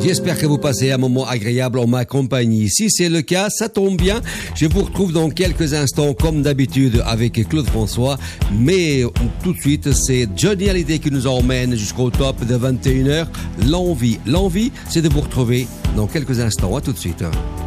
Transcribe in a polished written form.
J'espère que vous passez un moment agréable en ma compagnie. Si c'est le cas, ça tombe bien. Je vous retrouve dans quelques instants, comme d'habitude, avec Claude François. Mais tout de suite, c'est Johnny Hallyday qui nous emmène jusqu'au top de 21h. L'envie, c'est de vous retrouver dans quelques instants. À tout de suite.